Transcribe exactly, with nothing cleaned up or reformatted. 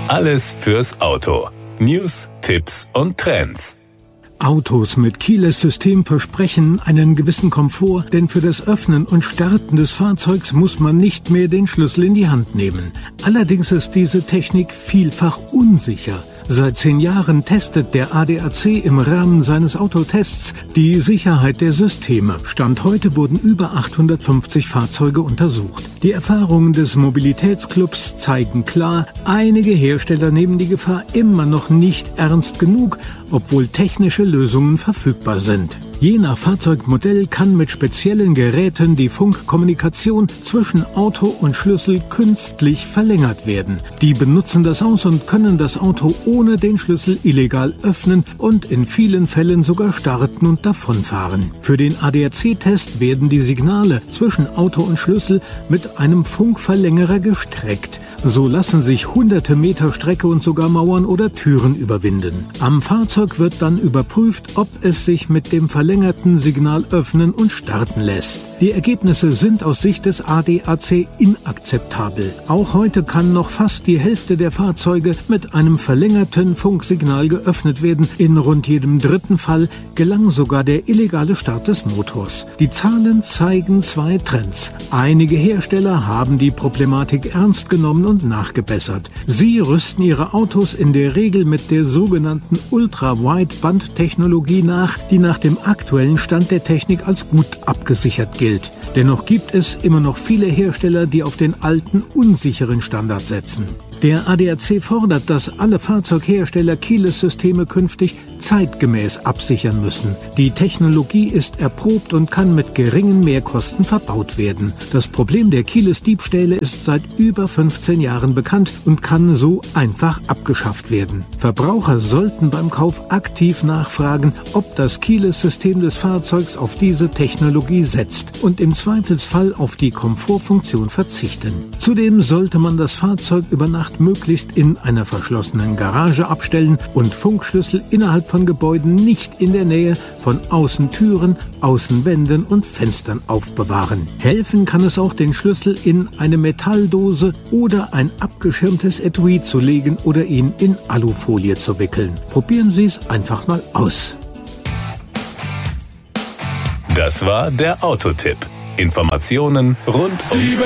Alles fürs Auto. News, Tipps und Trends. Autos mit Keyless-System versprechen einen gewissen Komfort, denn für das Öffnen und Starten des Fahrzeugs muss man nicht mehr den Schlüssel in die Hand nehmen. Allerdings ist diese Technik vielfach unsicher. Seit zehn Jahren testet der A D A C im Rahmen seines Autotests die Sicherheit der Systeme. Stand heute wurden über achthundertfünfzig Fahrzeuge untersucht. Die Erfahrungen des Mobilitätsclubs zeigen klar, einige Hersteller nehmen die Gefahr immer noch nicht ernst genug, obwohl technische Lösungen verfügbar sind. Je nach Fahrzeugmodell kann mit speziellen Geräten die Funkkommunikation zwischen Auto und Schlüssel künstlich verlängert werden. Die benutzen das aus und können das Auto ohne den Schlüssel illegal öffnen und in vielen Fällen sogar starten und davonfahren. Für den A D A C-Test werden die Signale zwischen Auto und Schlüssel mit einem Funkverlängerer gestreckt. So lassen sich hunderte Meter Strecke und sogar Mauern oder Türen überwinden. Am Fahrzeug wird dann überprüft, ob es sich mit dem verlängerten Signal öffnen und starten lässt. Die Ergebnisse sind aus Sicht des A D A C inakzeptabel. Auch heute kann noch fast die Hälfte der Fahrzeuge mit einem verlängerten Funksignal geöffnet werden. In rund jedem dritten Fall gelang sogar der illegale Start des Motors. Die Zahlen zeigen zwei Trends. Einige Hersteller haben die Problematik ernst genommen und nachgebessert. Sie rüsten ihre Autos in der Regel mit der sogenannten Ultra-Wideband-Technologie nach, die nach dem aktuellen Stand der Technik als gut abgesichert gilt. Dennoch gibt es immer noch viele Hersteller, die auf den alten, unsicheren Standard setzen. Der A D A C fordert, dass alle Fahrzeughersteller Keyless-Systeme künftig zeitgemäß absichern müssen. Die Technologie ist erprobt und kann mit geringen Mehrkosten verbaut werden. Das Problem der Keyless-Diebstähle ist seit über fünfzehn Jahren bekannt und kann so einfach abgeschafft werden. Verbraucher sollten beim Kauf aktiv nachfragen, ob das Keyless-System des Fahrzeugs auf diese Technologie setzt und im Zweifelsfall auf die Komfortfunktion verzichten. Zudem sollte man das Fahrzeug über Nacht möglichst in einer verschlossenen Garage abstellen und Funkschlüssel innerhalb von Gebäuden nicht in der Nähe von Außentüren, Außenwänden und Fenstern aufbewahren. Helfen kann es auch, den Schlüssel in eine Metalldose oder ein abgeschirmtes Etui zu legen oder ihn in Alufolie zu wickeln. Probieren Sie es einfach mal aus. Das war der Autotipp. Informationen rund um